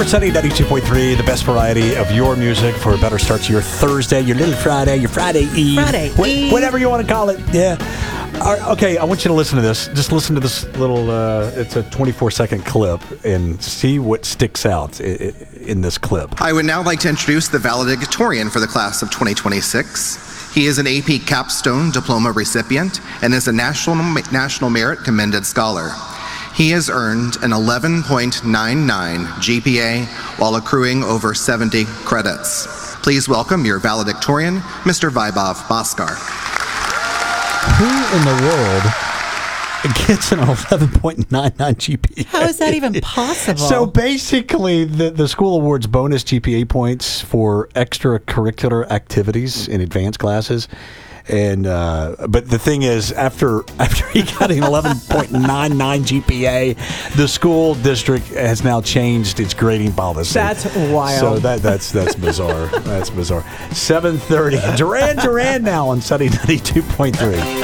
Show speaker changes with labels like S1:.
S1: We're Sunny 92.3, the best variety of your music for a better start to your Thursday, your little Friday, your Friday Eve. Whatever you want to call it. Yeah. Okay, I want you to listen to this. Just listen to this little, it's a 24-second clip and see what sticks out in this clip.
S2: I would now like to introduce the valedictorian for the class of 2026. He is an AP Capstone Diploma recipient and is a National Merit Commended Scholar. He has earned an 11.99 GPA while accruing over 70 credits. Please welcome your valedictorian, Mr. Vaibhav Bhaskar.
S1: Who in the world gets an 11.99 GPA?
S3: How is that even possible?
S1: So basically, the school awards bonus GPA points for extracurricular activities in advanced classes. And but the thing is, after he got an 11.99 GPA, the school district has now changed its grading policy.
S3: That's wild.
S1: So that's bizarre. That's bizarre. 7:30. Duran now on Sunny 92.3.